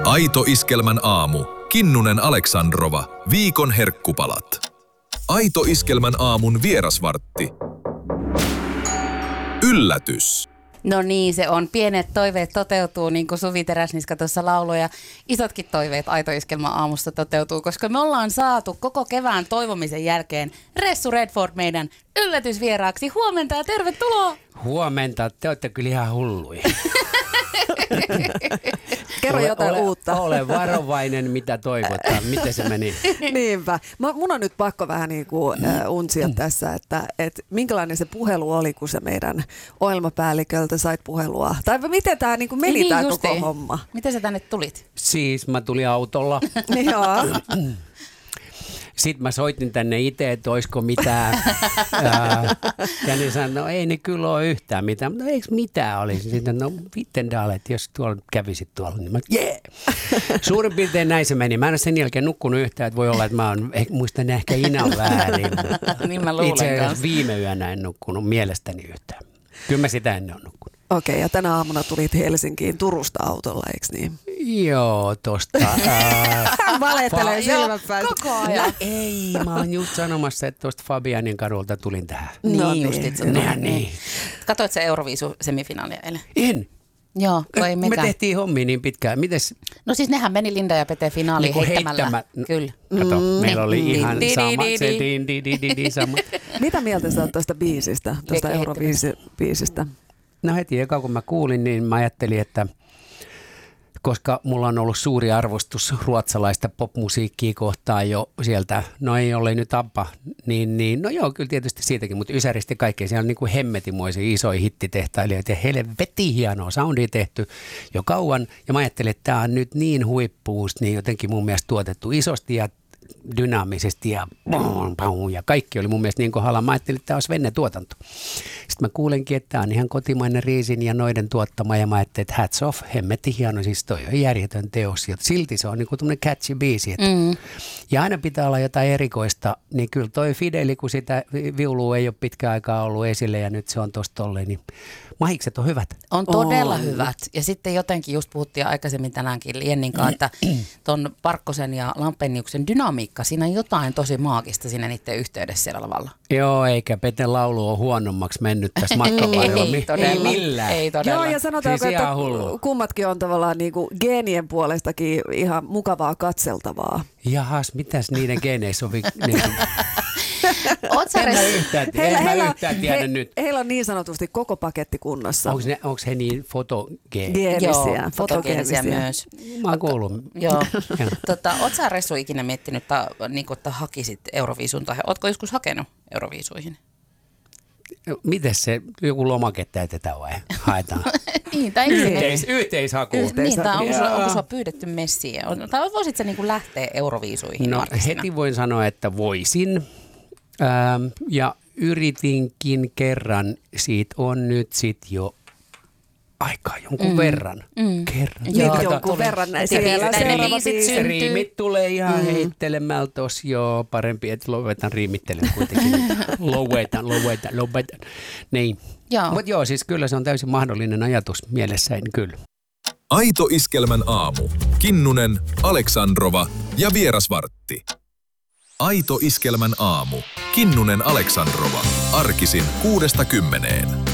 Aito Iskelmän aamu. Kinnunen Aleksandrova. Viikon herkkupalat. Aito Iskelmän aamun vierasvartti. Yllätys. No niin, se on. Pienet toiveet toteutuu, niin kuin Suvi Teräsniska tuossa lauloi, ja isotkin toiveet Aito Iskelmän aamusta toteutuu, koska me ollaan saatu koko kevään toivomisen jälkeen Ressu Redford meidän yllätysvieraaksi. Huomenta ja tervetuloa! Huomenta, te olette kyllä ihan hulluja. Kerro jotain uutta. Ole varovainen, mitä toivotaan. Miten se meni? Niinpä. Mun on nyt pakko vähän niin kuin unsia tässä, että minkälainen se puhelu oli, kun se meidän ohjelmapäälliköltä sait puhelua. Tai miten tämä niin kuin meni tämä koko homma? Miten sä tänne tulit? Siis mä tulin autolla. Joo. Sitten mä soitin tänne itse, että olisiko mitään. Ja ne sanoi, no ei ne kyllä ole yhtään mitään. No eikö mitään olisi? Sitten no Vittendal, että jos tuolla kävisit tuolla, niin mä Suurin piirtein näin se meni. Mä en ole sen jälkeen nukkunut yhtään, että voi olla, että mä muistan ehkä Inan väärin. Niin mä luulen itse asiassa viime yönä en nukkunut mielestäni yhtään. Kyllä mä sitä ennen on nukkunut. Okei, ja tänä aamuna tulit Helsinkiin Turusta autolla, eikö niin? Joo, tosta. Valehtelee silmät päästä. Koko ajan. No, ei, mä oon just sanomassa, että tuosta Fabianin kadulta tulin tähän. Niin, just itse. Niin. Katoit se Euroviisu-semifinaalia eilen? En. Joo, ei me tehtiin hommia niin pitkään. Mites? No siis nehän meni Linda ja Pete finaaliin niin heittämällä. Kyllä. Kato, meillä oli ihan sama. Se sama. Mitä mieltä sä oot tuosta biisistä, tuosta Euroviisi-biisistä? No heti eka kun mä kuulin, niin mä ajattelin, että koska mulla on ollut suuri arvostus ruotsalaista popmusiikkia kohtaan jo sieltä, no ei ole nyt Abba, niin no joo, kyllä tietysti siitäkin, mutta ysäristi kaikkea. Siellä on niin kuin hemmetimoisia isoja hittitehtailijoita ja helvetin hienoa soundia tehty jo kauan. Ja mä ajattelin, että tää on nyt niin huippuus, niin jotenkin mun mielestä tuotettu isosti ja dynaamisesti ja kaikki oli mun mielestä niin kohdalla. Mä ajattelin, että tämä olisi Venne-tuotanto. Sitten mä kuulenkin, että tämä on ihan kotimainen Riisin ja noiden tuottama ja mä ajattelin, että hats off, hemmetti hieno, siis toi on järjetön teos. Ja silti se on niin kuin tämmöinen catchy biisi. Ja aina pitää olla jotain erikoista, niin kyllä toi Fideli, kun sitä viulua ei ole pitkään aikaa ollut esille ja nyt se on tossa tolleen, niin mahikset on hyvät. On todella hyvät. Ja sitten jotenkin just puhuttiin aikaisemmin tänäänkin Jennin kanssa, että ton Parkkosen ja Lampeniuksen dynamiikka, siinä on jotain tosi maagista siinä niiden yhteydessä siellä lavalla. Joo, eikä Peten laulu ole huonommaksi mennyt tässä matkan varrella. Ei millään. Ei todella. Joo, ja sanotaanko, siis että kummatkin on tavallaan niinku geenien puolestakin ihan mukavaa katseltavaa. Jahas, mitäs niiden geeneissä on? En mä yhtään tiedä nyt. Heillä on niin sanotusti koko paketti kunnossa. Onko he niin fotogeenisiä myös. Mä oon kuullut. Joo. Oot sä Ressu ikinä miettinyt, että hakisit Euroviisuun tai ootko joskus hakenut Euroviisuihin? Miten se, joku lomake täytetään vai haetaan? Niin, tai yhteishaku. Niin, tai onko sua pyydetty messiin? Tai voisit sä niinku lähteä Euroviisuihin? No heti voin sanoa, että voisin. Ja yritinkin kerran, siitä on nyt sit jo aikaa jonkun verran. Nyt jonkun verran näissä riimit tulee ihan heittelemällä tossa, joo, parempi, että lopetan riimittelen kuitenkin. Lopetan. Niin. Mutta joo, siis kyllä se on täysin mahdollinen ajatus mielessäni, kyllä. Aito Iskelmän aamu. Kinnunen, Aleksandrova ja vierasvartti. Aito Iskelmän aamu. Kinnunen Aleksandrova. Arkisin 6–10.